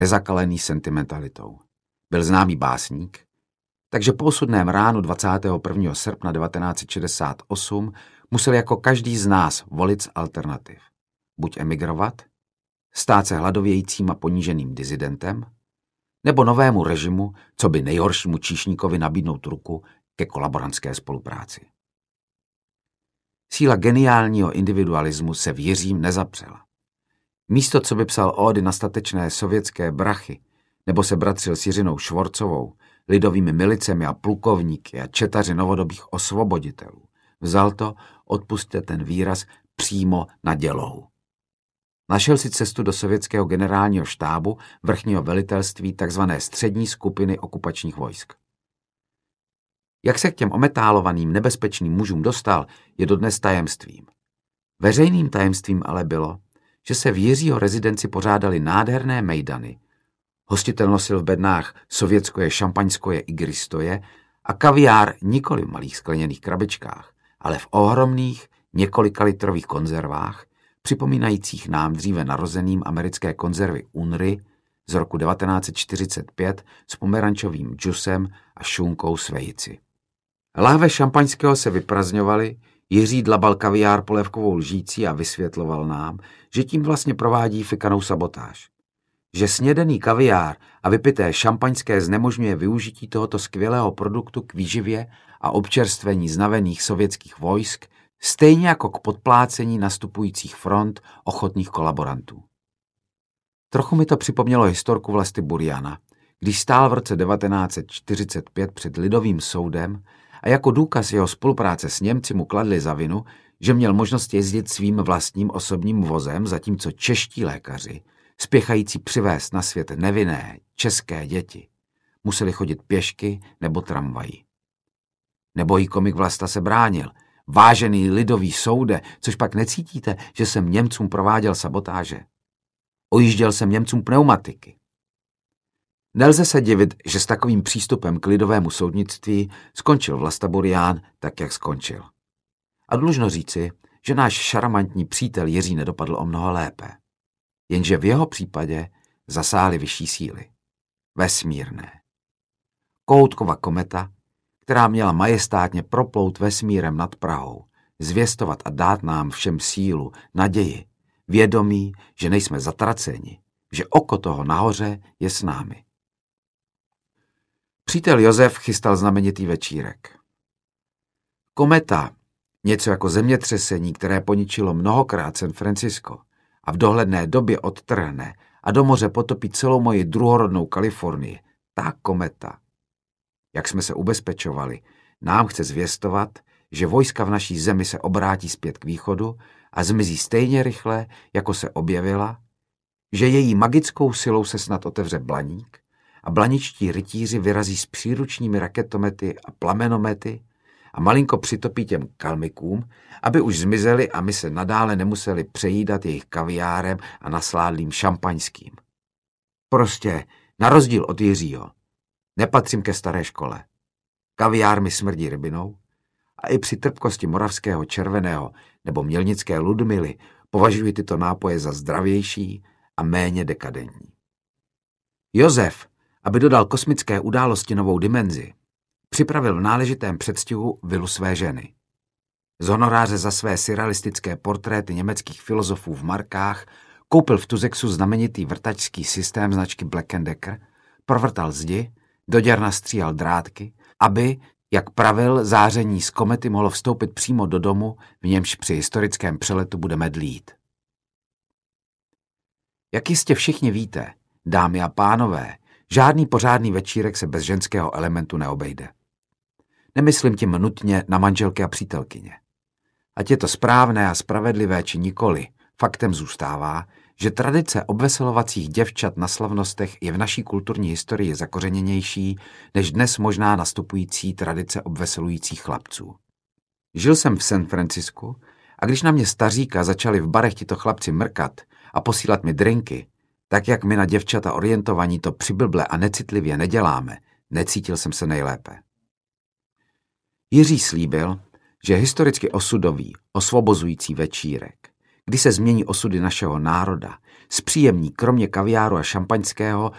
nezakalený sentimentalitou. Byl známý básník, takže po osudném ránu 21. srpna 1968 musel jako každý z nás volit z alternativ. Buď emigrovat, stát se hladovějícím a poníženým dizidentem, nebo novému režimu, co by nejhoršímu číšníkovi nabídnout ruku ke kolaborantské spolupráci. Síla geniálního individualismu se v Jiřím nezapřela. Místo, co by psal ódy na statečné sovětské brachy, nebo se bratřil s Jiřinou Švorcovou, lidovými milicemi a plukovníky a četaři novodobých osvoboditelů, vzal to, odpusťte ten výraz, přímo na dělohu. Našel si cestu do sovětského generálního štábu, vrchního velitelství tzv. Střední skupiny okupačních vojsk. Jak se k těm ometálovaným nebezpečným mužům dostal, je dodnes tajemstvím. Veřejným tajemstvím ale bylo, že se v Jiřího rezidenci pořádaly nádherné mejdany, hostitel nosil v bednách sovětskoje, šampaňskoje, igristoje a kaviár nikoli v malých skleněných krabičkách, ale v ohromných několikalitrových konzervách, připomínajících nám dříve narozeným americké konzervy UNRY z roku 1945 s pomerančovým džusem a šunkou s vejci. Lahve šampaňského se vyprazňovaly, Jiří dlabal kaviár polévkovou lžící a vysvětloval nám, že tím vlastně provádí fikanou sabotáž. Že snědený kaviár a vypité šampaňské znemožňuje využití tohoto skvělého produktu k výživě a občerstvení znavených sovětských vojsk, stejně jako k podplácení nastupujících front ochotných kolaborantů. Trochu mi to připomnělo historku Vlasty Buriana, když stál v roce 1945 před lidovým soudem a jako důkaz jeho spolupráce s Němci mu kladli za vinu, že měl možnost jezdit svým vlastním osobním vozem, zatímco čeští lékaři, spěchající přivést na svět nevinné české děti, museli chodit pěšky nebo tramvají. Nebojí komik Vlasta se bránil. Vážený lidový soude, což pak necítíte, že jsem Němcům prováděl sabotáže. Ojížděl jsem Němcům pneumatiky. Nelze se divit, že s takovým přístupem k lidovému soudnictví skončil Vlasta Burian tak, jak skončil. A dlužno říci, že náš šarmantní přítel Jiří nedopadl o mnoho lépe. Jenže v jeho případě zasáhly vyšší síly. Vesmírné. Kohoutkova kometa, která měla majestátně proplout vesmírem nad Prahou, zvěstovat a dát nám všem sílu, naději, vědomí, že nejsme zatraceni, že oko toho nahoře je s námi. Přítel Josef chystal znamenitý večírek. Kometa, něco jako zemětřesení, které poničilo mnohokrát San Francisco a v dohledné době odtrhne a do moře potopí celou moji druhorodnou Kalifornii, ta kometa, jak jsme se ubezpečovali, nám chce zvěstovat, že vojska v naší zemi se obrátí zpět k východu a zmizí stejně rychle, jako se objevila, že její magickou silou se snad otevře Blaník a blaničtí rytíři vyrazí s příručními raketomety a plamenomety a malinko přitopí těm kalmikům, aby už zmizeli a my se nadále nemuseli přejídat jejich kaviárem a nasládlým šampaňským. Prostě, na rozdíl od Jiřího, nepatřím ke staré škole. Kaviár mi smrdí rybinou a i při trpkosti moravského červeného nebo mělnické Ludmily považuji tyto nápoje za zdravější a méně dekadentní. Josef, aby dodal kosmické události novou dimenzi, připravil v náležitém předstihu vilu své ženy. Z honoráře za své surrealistické portréty německých filozofů v markách koupil v Tuzexu znamenitý vrtačský systém značky Black & Decker, provrtal zdi, do děr nastříhal drátky, aby, jak pravil, záření z komety mohlo vstoupit přímo do domu, v němž při historickém přeletu budeme dlít. Jak jistě všichni víte, dámy a pánové, žádný pořádný večírek se bez ženského elementu neobejde. Nemyslím tím nutně na manželky a přítelkyně. Ať je to správné a spravedlivé či nikoli, faktem zůstává, že tradice obveselovacích děvčat na slavnostech je v naší kulturní historii zakořeněnější než dnes možná nastupující tradice obveselujících chlapců. Žil jsem v San Francisku a když na mě staříka začali v barech tito chlapci mrkat a posílat mi drinky, tak jak my na děvčata orientovaní to přiblble a necitlivě neděláme, necítil jsem se nejlépe. Jiří slíbil, že historicky osudový, osvobozující večírek, kdy se změní osudy našeho národa, Zpříjemní kromě kaviáru a šampaňského